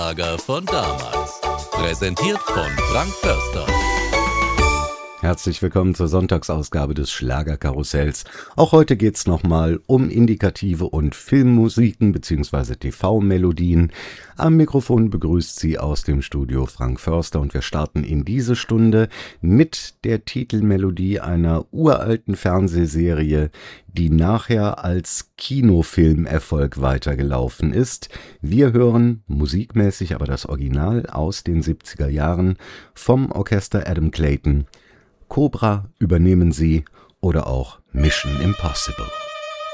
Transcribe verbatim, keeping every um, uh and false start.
Schlager von damals. Präsentiert von Frank Förster. Herzlich willkommen zur Sonntagsausgabe des Schlagerkarussells. Auch heute geht's nochmal um indikative und Filmmusiken bzw. T V-Melodien. Am Mikrofon begrüßt Sie aus dem Studio Frank Förster und wir starten in diese Stunde mit der Titelmelodie einer uralten Fernsehserie, die nachher als Kinofilmerfolg weitergelaufen ist. Wir hören musikmäßig aber das Original aus den siebziger Jahren vom Orchester Adam Clayton. Cobra übernehmen Sie oder auch Mission Impossible.